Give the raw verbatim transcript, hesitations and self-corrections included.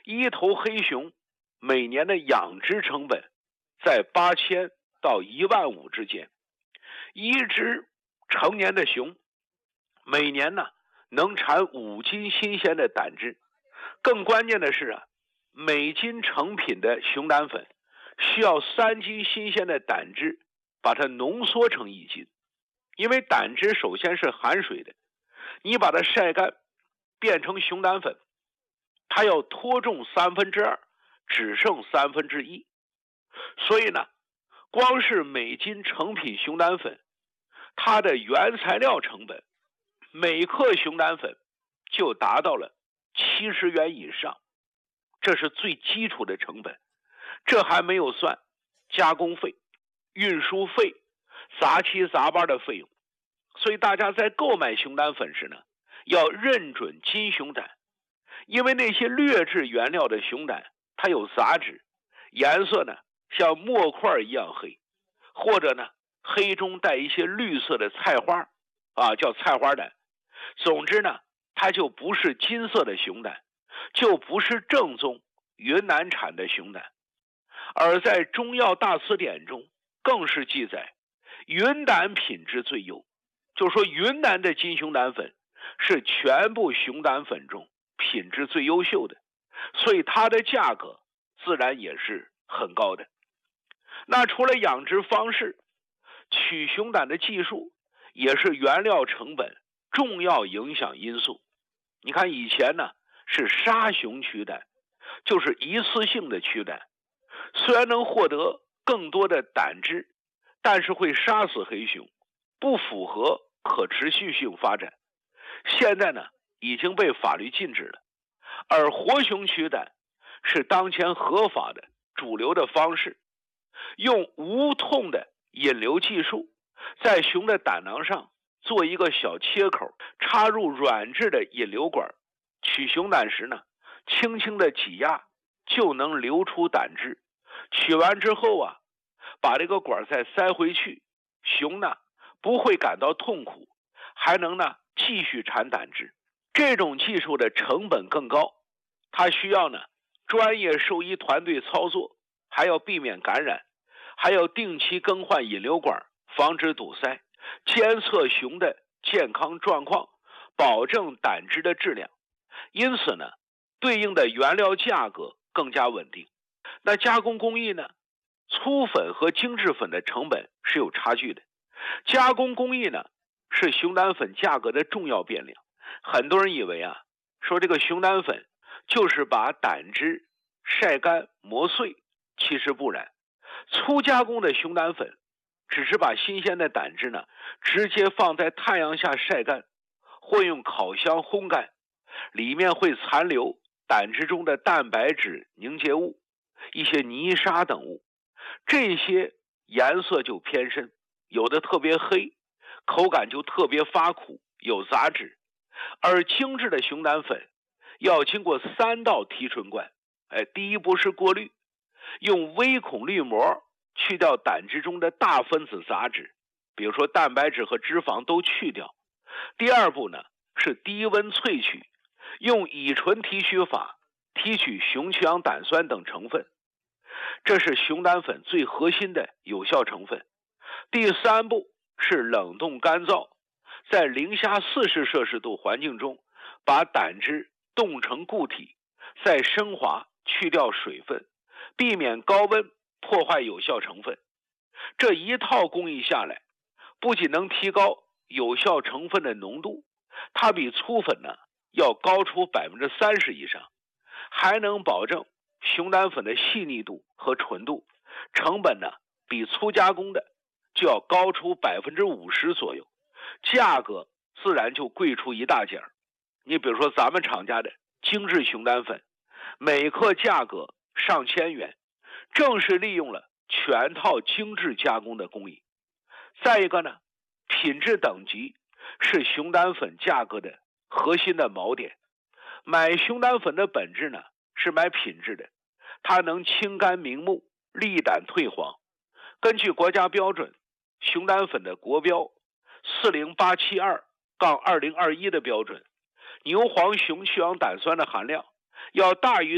一头黑熊每年的养殖成本在八千到一万五之间，一只成年的熊每年呢能产五斤新鲜的胆汁。更关键的是啊，每斤成品的熊胆粉需要三斤新鲜的胆汁把它浓缩成一斤。因为胆汁首先是含水的，你把它晒干变成熊胆粉，它要脱重三分之二，只剩三分之一。所以呢，光是每斤成品熊胆粉，它的原材料成本每克熊胆粉就达到了七十元以上，这是最基础的成本。这还没有算加工费、运输费、杂七杂八的费用。所以大家在购买熊胆粉时呢，要认准金熊胆，因为那些劣质原料的熊胆它有杂质，颜色呢像墨块一样黑，或者呢黑中带一些绿色的菜花啊，叫菜花胆。总之呢，它就不是金色的熊胆，就不是正宗云南产的熊胆。而在中药大辞典中更是记载云胆品质最优，就是说云南的金熊胆粉是全部熊胆粉中品质最优秀的，所以它的价格自然也是很高的。那除了养殖方式，取熊胆的技术也是原料成本重要影响因素。你看以前呢是杀熊取胆，就是一次性的取胆，虽然能获得更多的胆汁，但是会杀死黑熊，不符合可持续性发展。现在呢已经被法律禁止了。而活熊取胆是当前合法的主流的方式，用无痛的引流技术，在熊的胆囊上做一个小切口，插入软质的引流管，取熊胆时呢轻轻的挤压就能流出胆汁。取完之后啊，把这个管再塞回去，熊呢不会感到痛苦，还能呢继续产胆汁。这种技术的成本更高，它需要呢专业兽医团队操作，还要避免感染，还要定期更换引流管，防止堵塞，监测熊的健康状况，保证胆汁的质量。因此呢，对应的原料价格更加稳定。那加工工艺呢，粗粉和精制粉的成本是有差距的。加工工艺呢是熊胆粉价格的重要变量。很多人以为啊，说这个熊胆粉就是把胆汁晒干磨碎，其实不然。粗加工的熊胆粉只是把新鲜的胆汁呢直接放在太阳下晒干，或用烤箱烘干，里面会残留胆汁中的蛋白质凝结物、一些泥沙等物，这些颜色就偏深，有的特别黑，口感就特别发苦，有杂质。而精致的熊胆粉要经过三道提纯罐，哎，第一步是过滤，用微孔滤膜去掉胆汁中的大分子杂质，比如说蛋白质和脂肪都去掉。第二步呢是低温萃取，用乙醇提取法提取熊去氧胆酸等成分，这是熊胆粉最核心的有效成分。第三步是冷冻干燥，在零下四十摄氏度环境中把胆汁冻成固体，再升华去掉水分，避免高温破坏有效成分。这一套工艺下来，不仅能提高有效成分的浓度，它比粗粉呢要高出 百分之三十 以上，还能保证熊胆粉的细腻度和纯度，成本呢比粗加工的就要高出 百分之五十 左右，价格自然就贵出一大截儿。你比如说咱们厂家的精致熊胆粉，每克价格上千元，正是利用了全套精致加工的工艺。再一个呢，品质等级是熊胆粉价格的核心的锚点。买熊胆粉的本质呢是买品质的，它能清肝明目、利胆退黄。根据国家标准，熊胆粉的国标四零八七二杠二零二一的标准，牛黄熊去氧胆酸的含量要大于